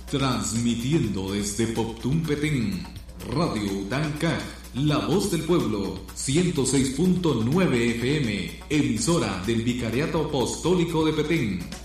Transmitiendo desde Poptún Petén, Radio Danca, La Voz del Pueblo, 106.9 FM, emisora del Vicariato Apostólico de Petén.